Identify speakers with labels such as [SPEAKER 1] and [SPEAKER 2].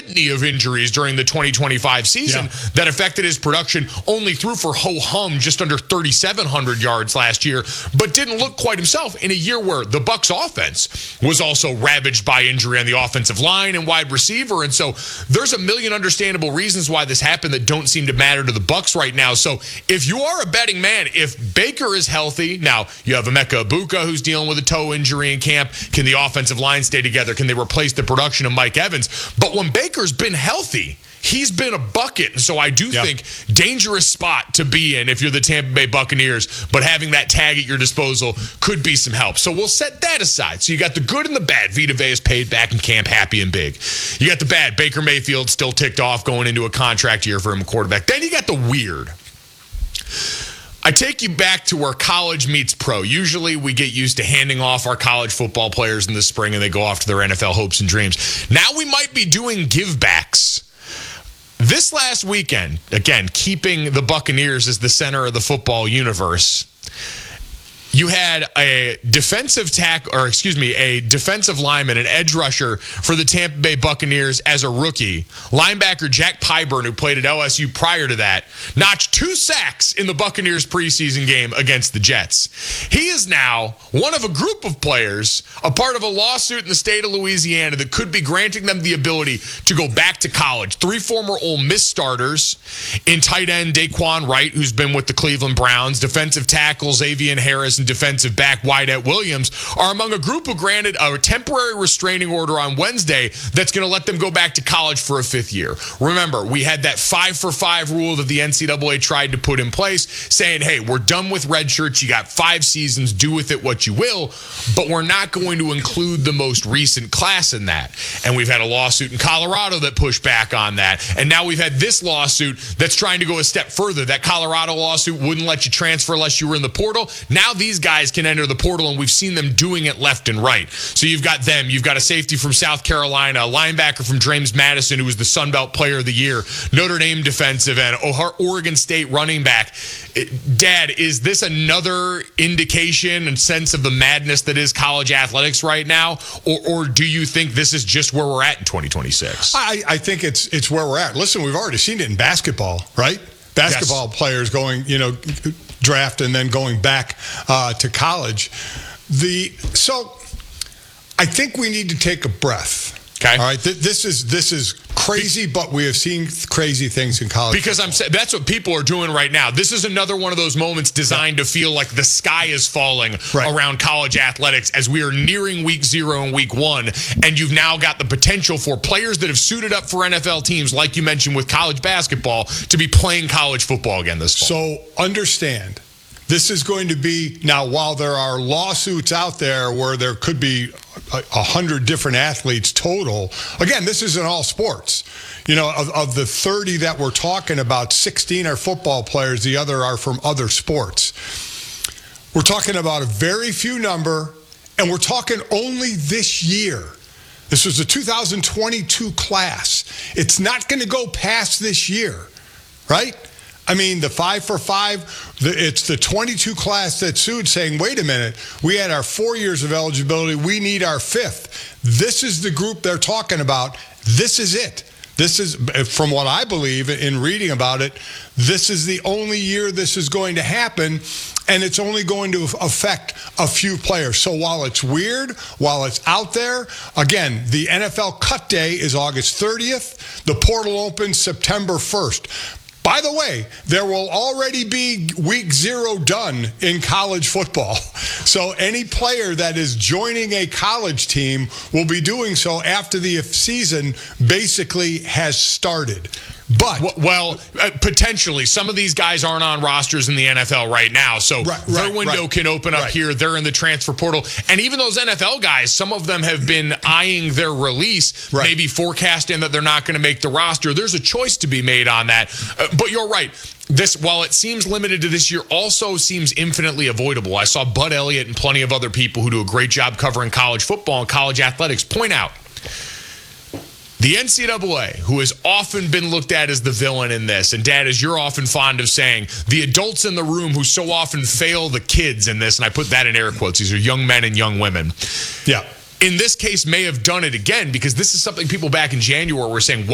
[SPEAKER 1] litany of injuries during the 2025 season that affected his production. Only threw for ho-hum just under 3,700 yards last year, but didn't look quite himself in a year where the Bucs offense was also ravaged by injury on the offensive line and wide receiver. And so there's a million understandable reasons why this happened that don't seem to matter to the Bucs right now. So if you are a betting man, if Baker is healthy, now you have Emeka Egbuka who's dealing with a toe injury in camp. Can the offensive line stay together? Can they replace the production of Mike Evans? But when Baker's been healthy, he's been a bucket. So I do think dangerous spot to be in if you're the Tampa Bay Buccaneers, but having that tag at your disposal could be some help. So we'll set that aside. So you got the good and the bad. Vita Vea is paid back in camp, happy and big. You got the bad. Baker Mayfield still ticked off going into a contract year for him, quarterback. Then you got the weird. I take you back to where college meets pro. Usually we get used to handing off our college football players in the spring and they go off to their NFL hopes and dreams. Now we might be doing givebacks. This last weekend, again, keeping the Buccaneers as the center of the football universe, you had a defensive lineman, an edge rusher for the Tampa Bay Buccaneers as a rookie. Linebacker Jack Pyburn, who played at LSU prior to that, notched 2 sacks in the Buccaneers preseason game against the Jets. He is now one of a group of players, a part of a lawsuit in the state of Louisiana that could be granting them the ability to go back to college. 3 former Ole Miss starters in tight end Daquan Wright, who's been with the Cleveland Browns, defensive tackle Xavier Harris, and defensive back Wyatt Williams are among a group who granted a temporary restraining order on Wednesday that's going to let them go back to college for a 5th year. Remember, we had that 5-for-5 rule that the NCAA tried to put in place, saying, hey, we're done with red shirts. You got 5 seasons. Do with it what you will, but we're not going to include the most recent class in that. And we've had a lawsuit in Colorado that pushed back on that. And now we've had this lawsuit that's trying to go a step further. That Colorado lawsuit wouldn't let you transfer unless you were in the portal. Now these guys can enter the portal, and we've seen them doing it left and right. So you've got them. You've got a safety from South Carolina, a linebacker from James Madison, who was the Sun Belt Player of the Year, Notre Dame defensive end, Oregon State running back. Dad, is this another indication and sense of the madness that is college athletics right now, or do you think this is just where we're at in 2026?
[SPEAKER 2] I think it's where we're at. Listen, we've already seen it in basketball, right? Basketball players going, draft and then going back to college. So I think we need to take a breath. Okay. All right. This is crazy, but we have seen crazy things in college.
[SPEAKER 1] Because that's what people are doing right now. This is another one of those moments designed to feel like the sky is falling around college athletics as we are nearing week 0 and week 1. And you've now got the potential for players that have suited up for NFL teams, like you mentioned with college basketball, to be playing college football again this fall.
[SPEAKER 2] So understand, this is going to be, now while there are lawsuits out there where there could be 100 different athletes total, again, this isn't all sports. Of the 30 that we're talking about, 16 are football players, the other are from other sports. We're talking about a very few number, and we're talking only this year. This was the 2022 class. It's not going to go past this year, right? I mean, the 5-for-5, it's the 22 class that sued saying, wait a minute, we had our 4 years of eligibility. We need our 5th. This is the group they're talking about. This is it. This is, from what I believe in reading about it, this is the only year this is going to happen, and it's only going to affect a few players. So while it's weird, while it's out there, again, the NFL cut day is August 30th. The portal opens September 1st. By the way, there will already be week 0 done in college football. So any player that is joining a college team will be doing so after the season basically has started. But
[SPEAKER 1] potentially, some of these guys aren't on rosters in the NFL right now, so their window can open up here. They're in the transfer portal, and even those NFL guys, some of them have been eyeing their release, maybe forecasting that they're not going to make the roster. There's a choice to be made on that, but you're right. This, while it seems limited to this year, also seems infinitely avoidable. I saw Bud Elliott and plenty of other people who do a great job covering college football and college athletics point out the NCAA, who has often been looked at as the villain in this, and Dad, as you're often fond of saying, the adults in the room who so often fail the kids in this, and I put that in air quotes, these are young men and young women.
[SPEAKER 2] Yeah.
[SPEAKER 1] In this case, may have done it again, because this is something people back in January were saying,